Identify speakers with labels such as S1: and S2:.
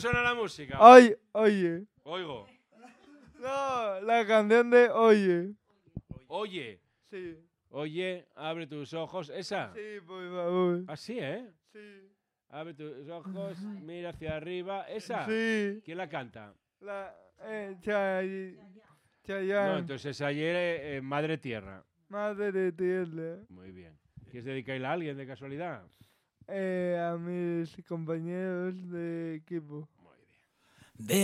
S1: suena la música?
S2: Oye.
S1: Oigo.
S2: No, la canción de Oye.
S1: Oye.
S2: Sí.
S1: Oye, abre tus ojos. ¿Esa?
S2: Sí, por favor.
S1: Así, ¿eh?
S2: Sí.
S1: Abre tus ojos, mira hacia arriba. ¿Esa?
S2: Sí.
S1: ¿Quién la canta?
S2: Chayanne.
S1: No, entonces ayer Madre Tierra.
S2: Madre de tierra.
S1: Muy bien. ¿Quieres dedicarla a alguien de casualidad?
S2: A mis compañeros de equipo.
S1: Muy bien.